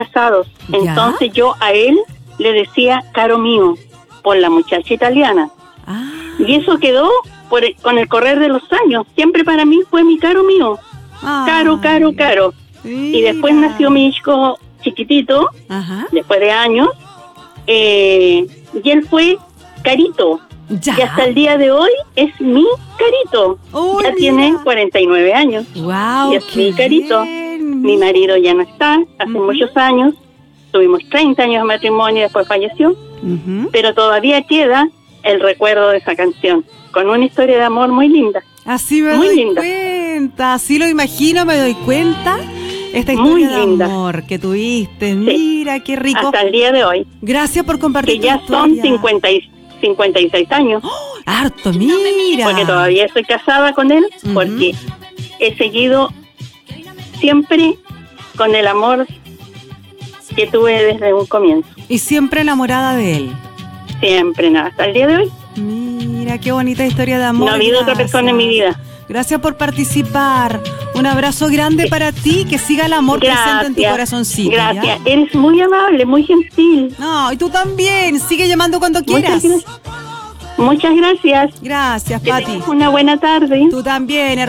casados. ¿Ya? Entonces yo a él le decía caro mío, por la muchacha italiana. Ah, Y eso quedó con el correr de los años. Siempre para mí fue mi caro mío. Caro, caro, caro. Y después nació mi hijo chiquitito, Ajá. después de años, y él fue Carito. Ya. Y hasta el día de hoy es mi Carito. Uy, Ya tiene 49 años. Wow, Y es mi Carito. Mi marido ya no está, hace muchos años. Tuvimos 30 años de matrimonio y después falleció. Pero todavía queda el recuerdo de esa canción, con una historia de amor muy linda. Así me muy doy linda. cuenta, así lo imagino, me doy cuenta. Esta Muy historia de linda. amor que tuviste, Sí. mira qué rico. Hasta el día de hoy, Gracias por compartir que tu ya son historia. 56 años, Harto, mira. porque todavía estoy casada con él, porque he seguido siempre con el amor que tuve desde un comienzo. Y siempre enamorada de él. Siempre, nada, hasta el día de hoy. Mira, qué bonita historia de amor. No ha habido otra Gracias. persona en mi vida. Gracias por participar. Un abrazo grande para ti, que siga el amor presente en tu corazoncito. Gracias, ¿ya? eres muy amable, muy gentil. No, y tú también. Sigue llamando cuando quieras. Muchas gracias. Gracias, Que Pati. tengas una buena tarde. Tú también,